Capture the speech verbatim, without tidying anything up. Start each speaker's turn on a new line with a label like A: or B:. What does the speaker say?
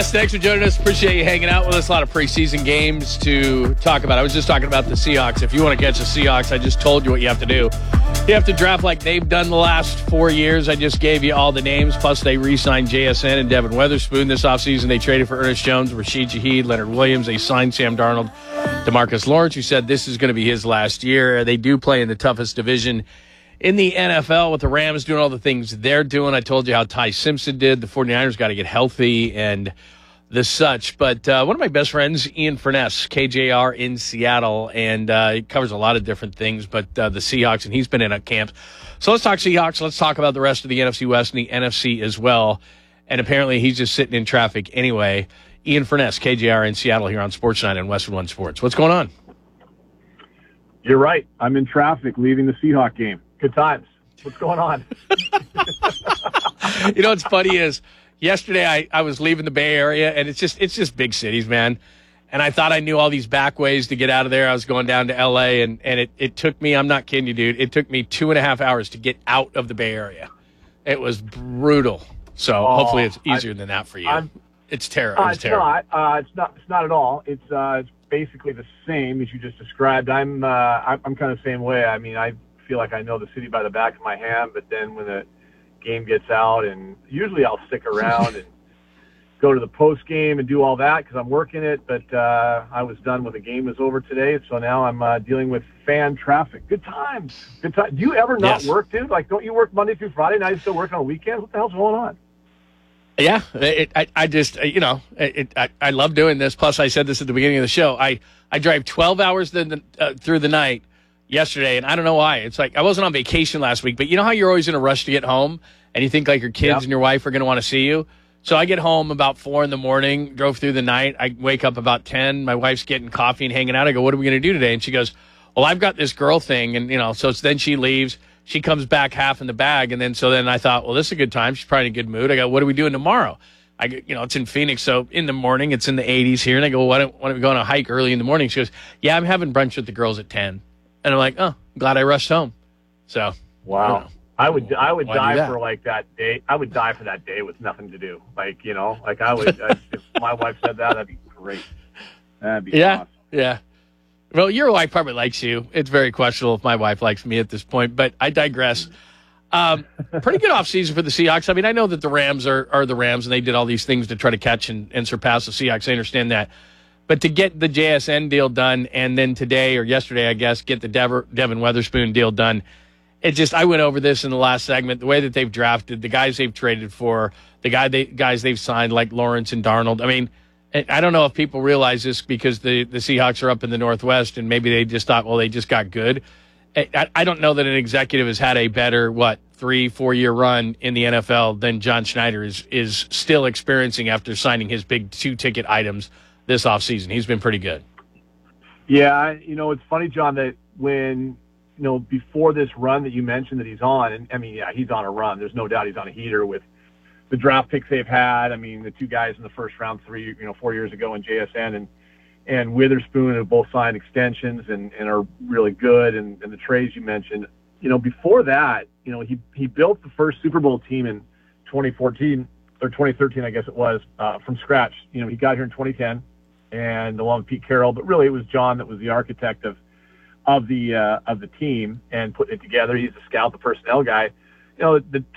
A: Yes, thanks for joining us. Appreciate you hanging out with us. A lot of preseason games to talk about. I was just talking about the Seahawks. If you want to catch the Seahawks, I just told you what you have to do. You have to draft like they've done the last four years. I just gave you all the names. Plus, they re-signed J S N and Devin Weatherspoon this offseason. They traded for Ernest Jones, Rashid Shaheed, Leonard Williams. They signed Sam Darnold, DeMarcus Lawrence, who said this is going to be his last year. They do play in the toughest division in the N F L with the Rams doing all the things they're doing. I told you how Ty Simpson did. The 49ers got to get healthy and the such. But uh, one of my best friends, Ian Furness, K J R in Seattle, and uh, he covers a lot of different things, but uh, the Seahawks, and he's been in a camp. So let's talk Seahawks. Let's talk about the rest of the N F C West and the N F C as well. And apparently he's just sitting in traffic anyway. Ian Furness, K J R in Seattle here on Sports Night and Westwood One Sports. What's going on?
B: You're right. I'm in traffic leaving the Seahawk game. Good times. What's going on?
A: You know what's funny is yesterday I, I was leaving the Bay Area, and it's just it's just big cities, man. And I thought I knew all these back ways to get out of there. I was going down to L A, and, and it, it took me, I'm not kidding you, dude, it took me two and a half hours to get out of the Bay Area. It was brutal. So oh, hopefully it's easier I, than that for you. I'm, it's terrible.
B: Uh,
A: it's
B: it's
A: terrible.
B: Not, uh, it's not. It's not at all. It's uh, it's basically the same as you just described. I'm uh, I'm, I'm kind of the same way. I mean, I feel like I know the city by the back of my hand, but then when the game gets out, and usually I'll stick around and go to the post game and do all that because I'm working it. But uh, I was done when the game was over today, so now I'm uh, dealing with fan traffic. Good times. Good time. Do you ever not
A: yes.
B: work, dude? Like, don't you work Monday through Friday? Now you're still working on weekends? What the hell's going on?
A: Yeah, it, I, I just, you know, it, I, I love doing this. Plus, I said this at the beginning of the show. I, I drive twelve hours the, uh, through the night yesterday, and I don't know why. It's like I wasn't on vacation last week, but you know how you're always in a rush to get home, and you think like your kids yep. and your wife are going to want to see you? So I get home about four in the morning, drove through the night. I wake up about ten. My wife's getting coffee and hanging out. I go, what are we going to do today? And she goes, well, I've got this girl thing, and, you know, so then she leaves. She comes back half in the bag, and then so then I thought, well, this is a good time. She's probably in a good mood. I go, what are we doing tomorrow? I go, you know, it's in Phoenix, so in the morning, it's in the eighties here. And I go, well, why don't, why don't we go on a hike early in the morning? She goes, yeah, I'm having brunch with the girls at ten. And I'm like, oh, glad I rushed home. So,
B: wow. I, I would I would
A: Why
B: die for like that day. I would die for that day with nothing to do. Like, you know, like I would, I, if my wife said that, that'd be great. That'd be
A: yeah,
B: awesome.
A: Yeah. Well, your wife probably likes you. It's very questionable if my wife likes me at this point, but I digress. Um, pretty good offseason for the Seahawks. I mean, I know that the Rams are, are the Rams, and they did all these things to try to catch and, and surpass the Seahawks. I understand that. But to get the J S N deal done, and then today or yesterday, I guess, get the Dev- Devin Weatherspoon deal done, it just, I went over this in the last segment, the way that they've drafted, the guys they've traded for, the guy they, guys they've signed like Lawrence and Darnold. I mean, I don't know if people realize this because the, the Seahawks are up in the Northwest and maybe they just thought, well, they just got good. I, I don't know that an executive has had a better, what, three, four-year run in the N F L than John Schneider is is still experiencing after signing his big two-ticket items this offseason. He's been pretty good.
B: Yeah, you know, it's funny, John, that when, you know, before this run that you mentioned that he's on, and I mean, yeah, he's on a run. There's no doubt he's on a heater with the draft picks they've had. I mean, the two guys in the first round three, you know, four years ago in J S N and and Witherspoon have both signed extensions and, and are really good. And, and the trades you mentioned, you know, before that, you know, he, he built the first Super Bowl team in twenty fourteen or twenty thirteen, I guess it was, uh, from scratch. You know, he got here in twenty ten and along with Pete Carroll, but really it was John that was the architect of, of the, uh, of the team and putting it together. He's the scout, the personnel guy. You know, the